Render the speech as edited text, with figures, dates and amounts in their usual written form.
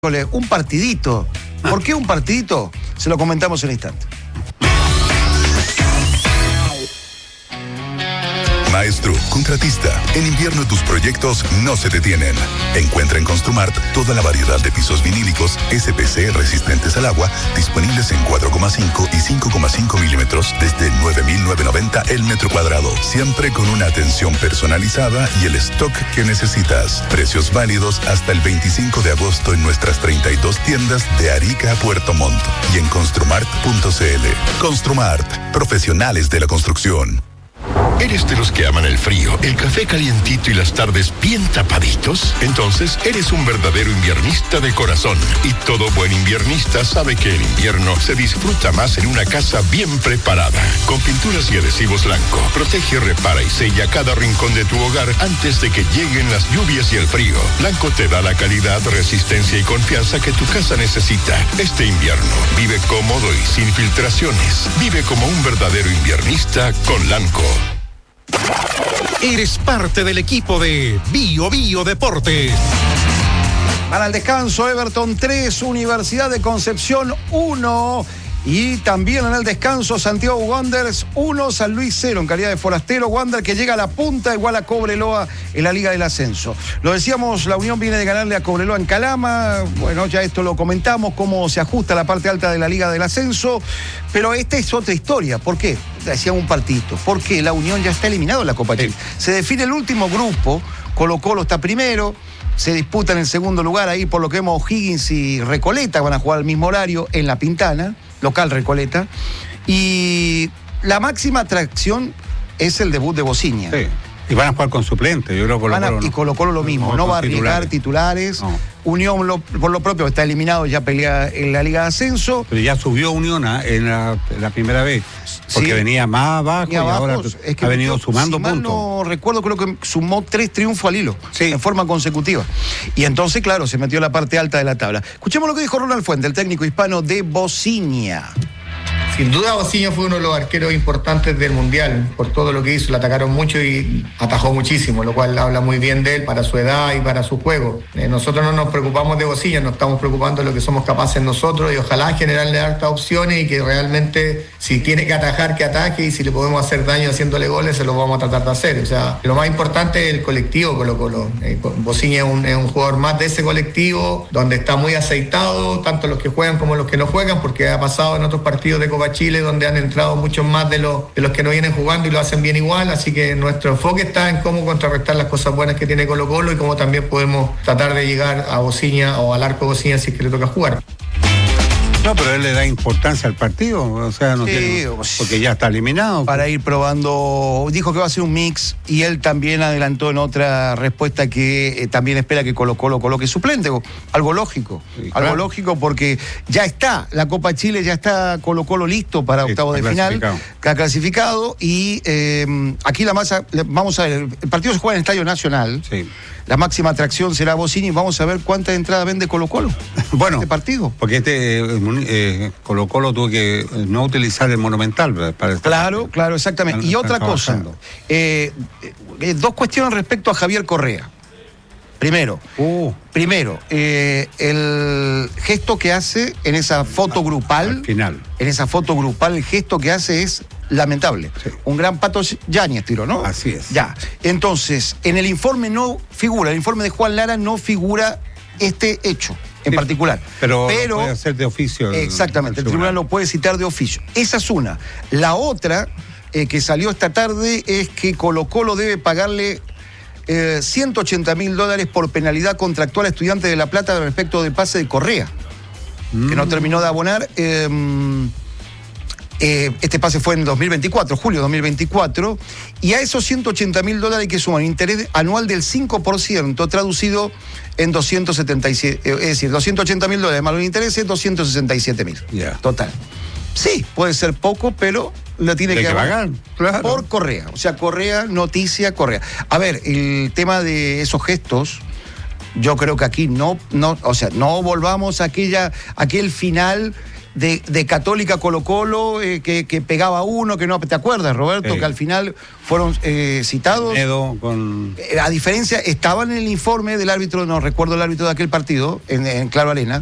Un partidito. ¿Por qué un partidito? Se lo comentamos en un instante. Maestro, contratista, en invierno tus proyectos no se detienen. Encuentra en Construmart toda la variedad de pisos vinílicos SPC resistentes al agua, disponibles en 4,5 y 5,5 milímetros desde 9.990 el metro cuadrado. Siempre con una atención personalizada y el stock que necesitas. Precios válidos hasta el 25 de agosto en nuestras 32 tiendas de Arica a Puerto Montt y en construmart.cl. Construmart, profesionales de la construcción. ¿Eres de los que aman el frío, el café calientito y las tardes bien tapaditos? Entonces, eres un verdadero inviernista de corazón. Y todo buen inviernista sabe que el invierno se disfruta más en una casa bien preparada. Con pinturas y adhesivos Lanco, protege, repara y sella cada rincón de tu hogar antes de que lleguen las lluvias y el frío. Lanco te da la calidad, resistencia y confianza que tu casa necesita. Este invierno, vive cómodo y sin filtraciones. Vive como un verdadero inviernista con Lanco. Eres parte del equipo de Bio Deportes. Van al descanso, Everton 3, Universidad de Concepción 1. Y también en el descanso, Santiago Wanderers 1, San Luis 0, en calidad de forastero. Wander que llega a la punta, igual a Cobreloa en la Liga del Ascenso. Lo decíamos, la Unión viene de ganarle a Cobreloa en Calama. Bueno, ya esto lo comentamos, cómo se ajusta la parte alta de la Liga del Ascenso. Pero esta es otra historia. ¿Por qué? Decían un partidito. Porque la Unión ya está eliminado en la Copa Chile. Se define el último grupo. Colo-Colo está primero. Se disputan en segundo lugar ahí, por lo que vemos, Higgins y Recoleta van a jugar al mismo horario en La Pintana, local Recoleta. Y la máxima atracción es el debut de Bociña. Sí. Y van a jugar con suplentes, yo creo que Colo-Colo y Colo-Colo lo mismo, no va a arriesgar titulares. No. Unión, por lo propio, está eliminado, ya pelea en la Liga de Ascenso. Pero ya subió Unión en la primera vez, porque sí, venía más abajo y ahora es que ha venido sumando puntos. No recuerdo, creo que sumó 3 triunfos al hilo, sí, en forma consecutiva. Y entonces, claro, se metió en la parte alta de la tabla. Escuchemos lo que dijo Ronald Fuente, el técnico hispano de Bociña. Sin duda, Bociña fue uno de los arqueros importantes del Mundial, por todo lo que hizo. Le atacaron mucho y atajó muchísimo, lo cual habla muy bien de él para su edad y para su juego. Nosotros no nos preocupamos de Bociña, nos estamos preocupando de lo que somos capaces nosotros y ojalá generarle hartas opciones y que realmente, si tiene que atajar, que ataje, y si le podemos hacer daño haciéndole goles, se lo vamos a tratar de hacer. O sea, lo más importante es el colectivo Colo-Colo. Bociña es un jugador más de ese colectivo, donde está muy aceitado, tanto los que juegan como los que no juegan, porque ha pasado en otros partidos de Copa Chile donde han entrado muchos más de los que no vienen jugando y lo hacen bien igual, así que nuestro enfoque está en cómo contrarrestar las cosas buenas que tiene Colo-Colo y cómo también podemos tratar de llegar a Bociña o al arco Bociña si es que le toca jugar. No, pero él le da importancia al partido, o sea, no tiene, porque ya está eliminado. Para ir probando, dijo que va a ser un mix y él también adelantó en otra respuesta que también espera que Colo-Colo coloque suplente, algo lógico, sí, algo lógico porque ya está, la Copa Chile ya está Colo-Colo listo para octavos de final, que ha clasificado y aquí la masa, vamos a ver, el partido se juega en el Estadio Nacional. Sí. La máxima atracción será Bociña y vamos a ver cuántas entradas vende Colo-Colo. Bueno, este partido. Porque Colo-Colo tuvo que no utilizar el Monumental para Claro, exactamente. Y otra cosa, dos cuestiones respecto a Javier Correa. Primero, el gesto que hace en esa foto grupal, al final. En esa foto grupal, el gesto que hace es lamentable. Sí. Un gran Pato Yáñez tiró, ¿no? Así es. Ya. Entonces, en el informe no figura, el informe de Juan Lara no figura este hecho en particular. Pero puede hacer de oficio. Exactamente, el tribunal lo puede citar de oficio. Esa es una. La otra, que salió esta tarde, es que Colo-Colo debe pagarle $180.000 por penalidad contractual a Estudiantes de La Plata respecto de pase de Correa, que no terminó de abonar. Este pase fue en 2024, julio 2024, y a esos $180.000 que suman interés anual del 5%, traducido en 277, es decir, $280.000 más los intereses, 267.000. Yeah. Total. Sí, puede ser poco, pero lo tiene que pagar, claro, por Correa. O sea, Correa, noticia, Correa. A ver, el tema de esos gestos, yo creo que aquí no volvamos a aquel final de Católica Colo-Colo, que pegaba uno, que no, ¿te acuerdas, Roberto? Sí. Que al final fueron citados. A diferencia, estaban en el informe del árbitro, no recuerdo el árbitro de aquel partido, en Claro Arena,